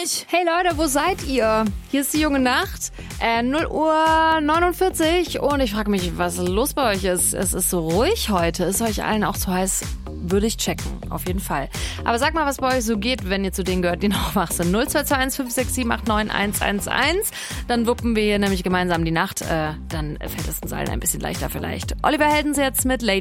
mich! Hey Leute, wo seid ihr? Hier ist die junge Nacht, 0:49 Uhr und ich frage mich, was los bei euch ist. Es ist so ruhig heute. Ist euch allen auch zu heiß? Würde ich checken, auf jeden Fall. Aber sag mal, was bei euch so geht, wenn ihr zu denen gehört, die noch wach sind. 0221 567 89 111. Dann wuppen wir hier nämlich gemeinsam die Nacht. Dann fällt es uns allen ein bisschen leichter vielleicht. Oliver Heldens jetzt mit Lady